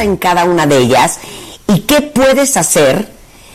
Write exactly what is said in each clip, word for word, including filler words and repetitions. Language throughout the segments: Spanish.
pasa en cada una de ellas y qué puedes hacer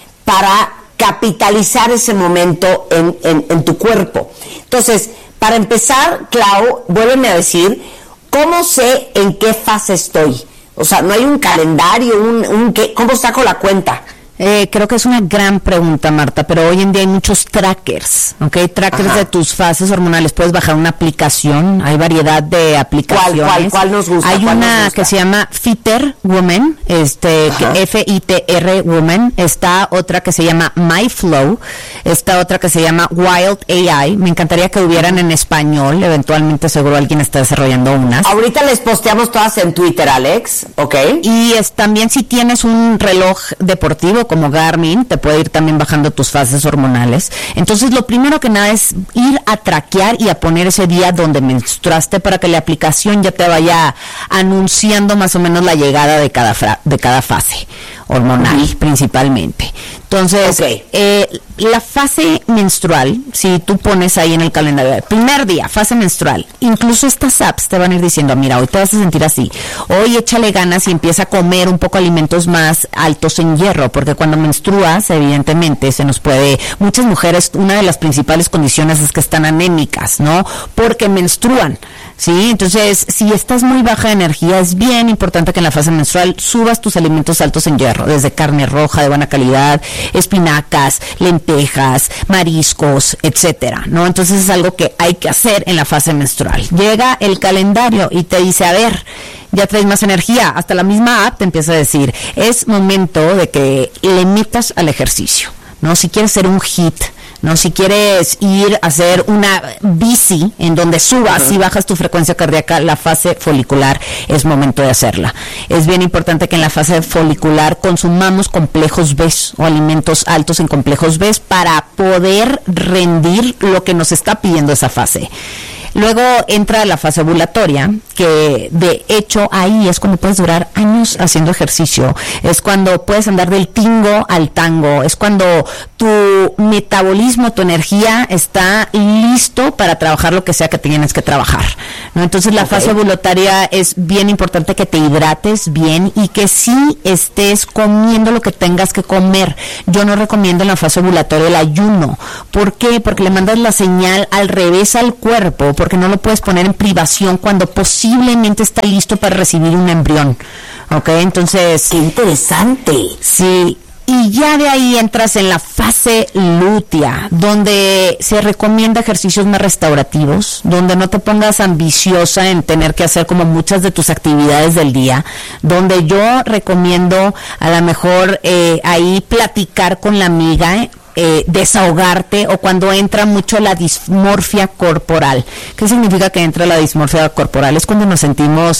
para capitalizar ese momento en, en, en tu cuerpo. Entonces, para empezar, Clau, vuélveme a decir, ¿cómo sé en qué fase estoy? O sea, no hay un calendario, un, un ¿qué? ¿Cómo saco la cuenta? Eh, creo que es una gran pregunta, Marta, pero hoy en día hay muchos trackers, ¿ok? Trackers Ajá. de tus fases hormonales. Puedes bajar una aplicación, hay variedad de aplicaciones. ¿Cuál, cuál, cuál nos gusta? Hay una gusta? que se llama Fitter Woman, este, F I T R Woman. Está otra que se llama MyFlow. Está otra que se llama Wild A I. Me encantaría que hubieran en español. Eventualmente seguro alguien está desarrollando unas. Ahorita les posteamos todas en Twitter, Alex, ¿ok? Y es, también si tienes un reloj deportivo como Garmin, te puede ir también bajando tus fases hormonales. Entonces, lo primero que nada es ir a traquear y a poner ese día donde menstruaste para que la aplicación ya te vaya anunciando más o menos la llegada de cada, fra- de cada fase hormonal, uh-huh. principalmente. Entonces, okay. eh, la fase menstrual, si tú pones ahí en el calendario, primer día, fase menstrual, incluso estas apps te van a ir diciendo, mira, hoy te vas a sentir así, hoy échale ganas y empieza a comer un poco alimentos más altos en hierro, porque cuando menstruas, evidentemente, se nos puede, muchas mujeres, una de las principales condiciones es que están anémicas, ¿no? Porque menstruan, ¿sí? Entonces, si estás muy baja de energía, es bien importante que en la fase menstrual subas tus alimentos altos en hierro, desde carne roja de buena calidad, espinacas, lentejas, mariscos, etcétera, ¿no? Entonces es algo que hay que hacer en la fase menstrual. Llega el calendario y te dice, a ver, ya traes más energía, hasta la misma app te empieza a decir, es momento de que le metas al ejercicio, ¿no? Si quieres ser un hit, ¿no? Si quieres ir a hacer una bici en donde subas uh-huh. y bajas tu frecuencia cardíaca, la fase folicular es momento de hacerla. Es bien importante que en la fase folicular consumamos complejos B o alimentos altos en complejos B para poder rendir lo que nos está pidiendo esa fase. Luego entra la fase ovulatoria, que de hecho ahí es cuando puedes durar años haciendo ejercicio, es cuando puedes andar del tingo al tango, es cuando tu metabolismo, tu energía está listo para trabajar lo que sea que tienes que trabajar, ¿no? Entonces la okay. fase ovulatoria es bien importante que te hidrates bien y que sí estés comiendo lo que tengas que comer. Yo no recomiendo en la fase ovulatoria el ayuno. ¿Por qué? Porque le mandas la señal al revés al cuerpo, porque no lo puedes poner en privación cuando posiblemente está listo para recibir un embrión, ¿ok? Entonces... ¡Qué interesante! Sí, y ya de ahí entras en la fase lútea, donde se recomienda ejercicios más restaurativos, donde no te pongas ambiciosa en tener que hacer como muchas de tus actividades del día, donde yo recomiendo a lo mejor eh, ahí platicar con la amiga, ¿eh? Eh, desahogarte, o cuando entra mucho la dismorfia corporal. ¿Qué significa que entra la dismorfia corporal? Es cuando nos sentimos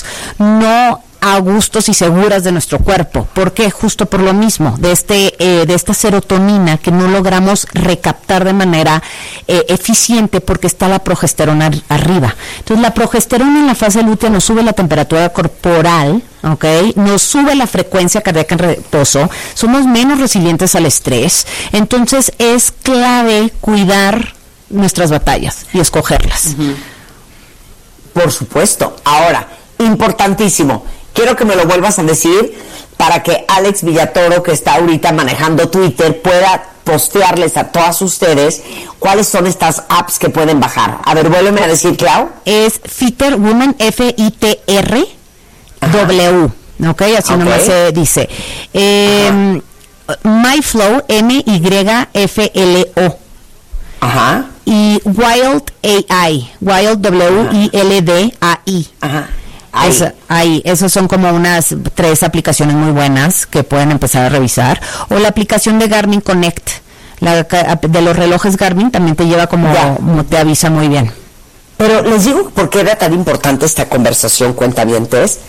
no a gustos y seguras de nuestro cuerpo. ¿Por qué? Justo por lo mismo, de este eh, de esta serotonina que no logramos recaptar de manera eh, eficiente porque está la progesterona ar- arriba. Entonces la progesterona en la fase lútea nos sube la temperatura corporal, ¿ok? Nos sube la frecuencia cardíaca en reposo, somos menos resilientes al estrés. Entonces es clave cuidar nuestras batallas y escogerlas. Uh-huh. Por supuesto. Ahora, importantísimo, quiero que me lo vuelvas a decir para que Alex Villatoro, que está ahorita manejando Twitter, pueda postearles a todas ustedes cuáles son estas apps que pueden bajar. A ver, vuélveme a decir, Clau. Es Fitter Woman, F I T R W, ¿ok? Así okay. nomás se dice. Eh, MyFlow, M Y F L O. Ajá. Y Wild A I, Wild W I L D A I. Ajá. Ahí. Es, ahí, esos son como unas tres aplicaciones muy buenas que pueden empezar a revisar. O la aplicación de Garmin Connect, la de los relojes Garmin, también te lleva como, como te avisa muy bien. Pero les digo por qué era tan importante esta conversación, cuentavientes.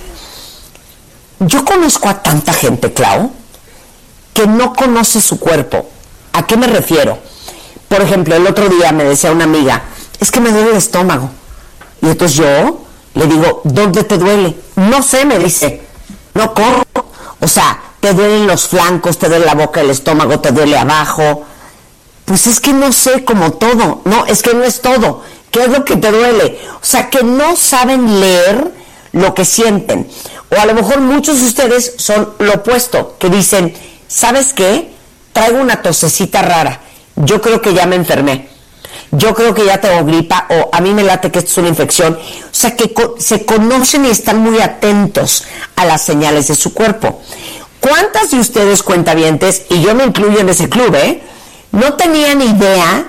Yo conozco a tanta gente, Clau, que no conoce su cuerpo. ¿A qué me refiero? Por ejemplo, el otro día me decía una amiga, es que me duele el estómago. Y entonces yo le digo, ¿dónde te duele? No sé, me dice, no corro. O sea, te duelen los flancos, te duele la boca, el estómago, te duele abajo. Pues es que no sé, como todo. No, es que no es todo. ¿Qué es lo que te duele? O sea, que no saben leer lo que sienten. O a lo mejor muchos de ustedes son lo opuesto, que dicen, ¿sabes qué? Traigo una tosecita rara, yo creo que ya me enfermé, yo creo que ya tengo gripa, o a mí me late que esto es una infección. O sea, que co- se conocen y están muy atentos a las señales de su cuerpo. ¿Cuántas de ustedes, cuentavientes, y yo me incluyo en ese club, eh, no tenían idea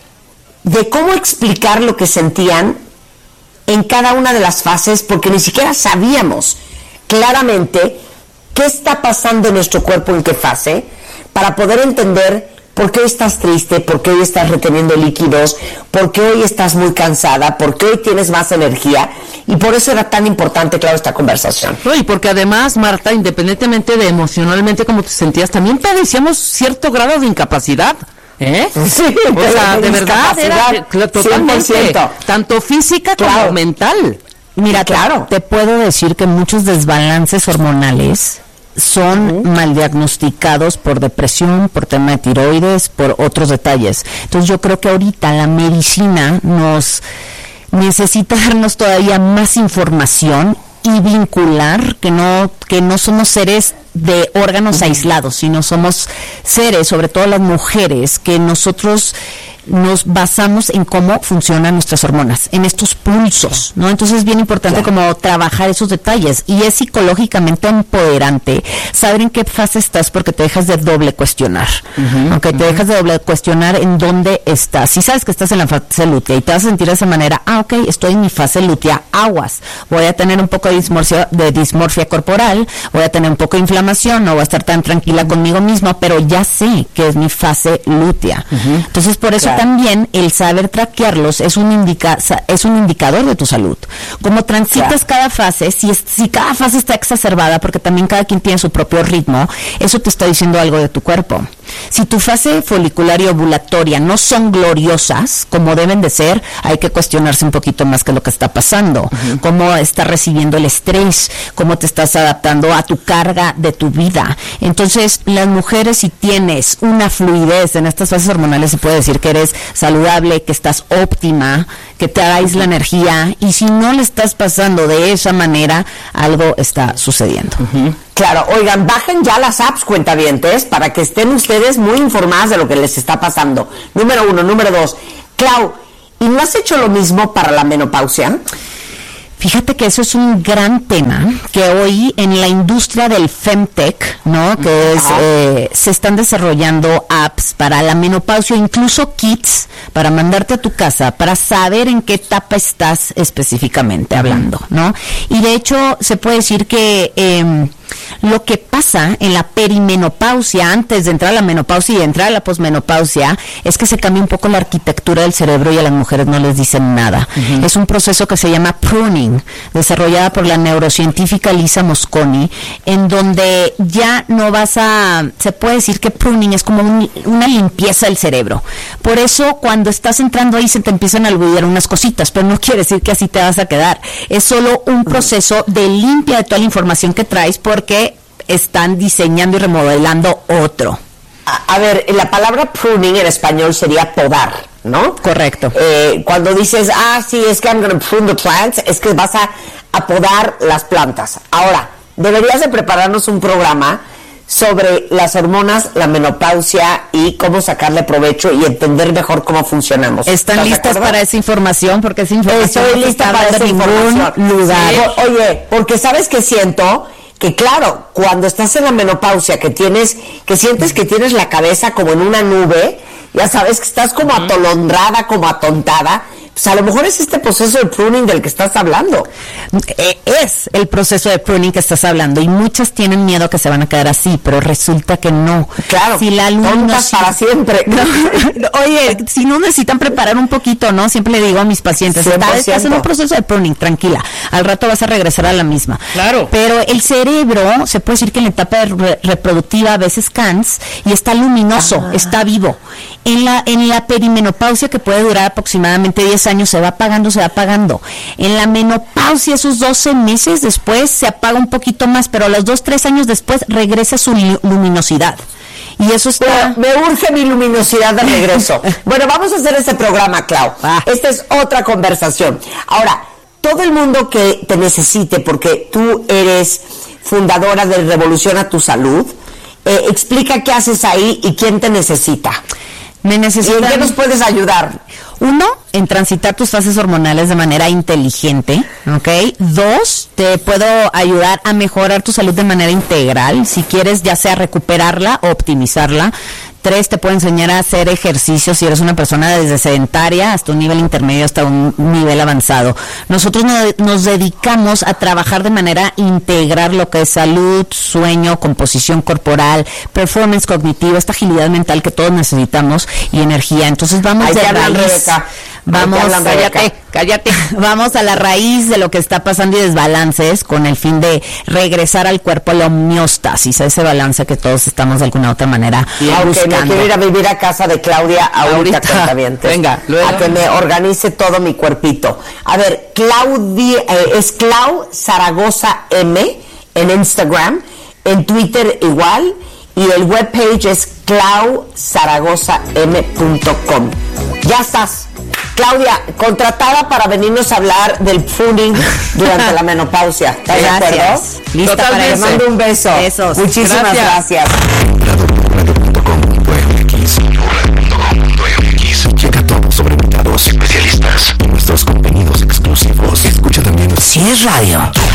de cómo explicar lo que sentían en cada una de las fases, porque ni siquiera sabíamos claramente qué está pasando en nuestro cuerpo en qué fase, para poder entender por qué hoy estás triste, por qué hoy estás reteniendo líquidos, por qué hoy estás muy cansada, por qué hoy tienes más energía, y por eso era tan importante, claro, esta conversación. No, y porque además, Marta, independientemente de emocionalmente cómo te sentías, también padecíamos cierto grado de incapacidad. ¿Eh? Sí, o sea, de verdad era cien totalmente, por ciento. tanto física Claro. como mental. Mira, Claro. te, te puedo decir que muchos desbalances hormonales son uh-huh. mal diagnosticados por depresión, por tema de tiroides, por otros detalles. Entonces yo creo que ahorita la medicina nos necesita darnos todavía más información y vincular que no que no somos seres de órganos uh-huh. aislados, sino somos seres, sobre todo las mujeres, que nosotros nos basamos en cómo funcionan nuestras hormonas, en estos pulsos, ¿no? Entonces es bien importante claro. como trabajar esos detalles, y es psicológicamente empoderante saber en qué fase estás, porque te dejas de doble cuestionar, uh-huh, ¿ok? Uh-huh. Te dejas de doble cuestionar en dónde estás. Si sabes que estás en la fase lútea y te vas a sentir de esa manera, ah, ok, estoy en mi fase lútea, aguas, voy a tener un poco de dismorfia, de dismorfia corporal, voy a tener un poco de inflamación, no voy a estar tan tranquila uh-huh. conmigo misma, pero ya sé que es mi fase lútea. Uh-huh. Entonces por eso claro. también el saber traquearlos es un indica, es un indicador de tu salud. Como transitas claro. cada fase, si, es, si cada fase está exacerbada, porque también cada quien tiene su propio ritmo, eso te está diciendo algo de tu cuerpo. Si tu fase folicular y ovulatoria no son gloriosas, como deben de ser, hay que cuestionarse un poquito más qué es lo que está pasando, uh-huh. cómo estás recibiendo el estrés, cómo te estás adaptando a tu carga de tu vida. Entonces, las mujeres, si tienes una fluidez en estas fases hormonales, se puede decir que eres saludable, que estás óptima, que te hagáis la energía, y si no le estás pasando de esa manera, algo está sucediendo. Uh-huh. Claro, oigan, bajen ya las apps, cuentavientes, para que estén ustedes muy informadas de lo que les está pasando. Número uno. Número dos, Clau, ¿y no has hecho lo mismo para la menopausia? Fíjate que eso es un gran tema, que hoy en la industria del femtech, ¿no? Que es, eh, se están desarrollando apps para la menopausia, incluso kits para mandarte a tu casa, para saber en qué etapa estás específicamente hablando, ¿no? Y de hecho, se puede decir que eh, lo que pasa en la perimenopausia, antes de entrar a la menopausia y de entrar a la posmenopausia, es que se cambia un poco la arquitectura del cerebro y a las mujeres no les dicen nada. Uh-huh. Es un proceso que se llama pruning, desarrollada por la neurocientífica Lisa Mosconi, en donde ya no vas a, se puede decir que pruning es como un, una limpieza del cerebro. Por eso cuando estás entrando ahí se te empiezan a olvidar unas cositas, pero no quiere decir que así te vas a quedar. Es solo un proceso de limpia de toda la información que traes, porque están diseñando y remodelando otro. A, a ver, la palabra pruning en español sería podar, ¿no? Correcto. Eh, cuando dices, ah, sí, es que I'm going to prune the plants, es que vas a, a podar las plantas. Ahora, deberías de prepararnos un programa sobre las hormonas, la menopausia y cómo sacarle provecho y entender mejor cómo funcionamos. ¿Están listas para esa información? Porque esa información Estoy lista para esa información. Lugar. Sí. Oye, porque ¿sabes qué siento? Que claro, cuando estás en la menopausia, que tienes, que sientes que tienes la cabeza como en una nube, ya sabes que estás como uh-huh. atolondrada, como atontada, pues a lo mejor es este proceso de pruning del que estás hablando. Eh, es el proceso de pruning que estás hablando, y muchas tienen miedo que se van a quedar así, pero resulta que no. Claro, si la tontas para siempre. No, oye, si no necesitan preparar un poquito, ¿no? Siempre le digo a mis pacientes, estás en un proceso de pruning, tranquila, al rato vas a regresar a la misma. Claro. Pero el cerebro, se puede decir que en la etapa re- reproductiva a veces cansa y está luminoso, ah. está vivo. En la, en la perimenopausia, que puede durar aproximadamente diez años, se va apagando, se va apagando. En la menopausia, esos doce meses después, se apaga un poquito más, pero a los dos, tres años después regresa su luminosidad. Y eso está... Bueno, me urge mi luminosidad de regreso. Bueno, vamos a hacer este programa, Clau. Ah. Esta es otra conversación. Ahora, todo el mundo que te necesite, porque tú eres fundadora de Revoluciona tu Salud, eh, explica qué haces ahí y quién te necesita. Me necesitan... ¿Y en qué nos puedes ayudar? Uno, en transitar tus fases hormonales de manera inteligente, ¿ok? Dos, te puedo ayudar a mejorar tu salud de manera integral, si quieres ya sea recuperarla o optimizarla. Tres, te puedo enseñar a hacer ejercicio si eres una persona desde sedentaria hasta un nivel intermedio, hasta un nivel avanzado. Nosotros no, nos dedicamos a trabajar de manera integral lo que es salud, sueño, composición corporal, performance cognitiva, esta agilidad mental que todos necesitamos y energía. Entonces vamos Ahí de te hablan, raíz. Rebeca. Vamos, Ahí te hablan, Rebeca. cállate, cállate. Vamos a la raíz de lo que está pasando y desbalances con el fin de regresar al cuerpo a la homeostasis, a ese balance que todos estamos de alguna u otra manera Aunque buscando. me quiero ir a vivir a casa de Claudia ahorita, Ahorita. cuentavientes. Venga, luego. A que me organice todo mi cuerpito. A ver, Claudia, eh, es Clau Zaragoza M en Instagram, en Twitter igual, y el webpage es clau zaragoza m punto com. Ya estás. Claudia, contratada para venirnos a hablar del pruning durante la menopausia. ¿Estás de acuerdo? Gracias. Lista para Te eso. mando un beso. Besos. Muchísimas Gracias. gracias. Checa todo sobre invitados, especialistas y nuestros contenidos exclusivos. Escucha también Si es radio.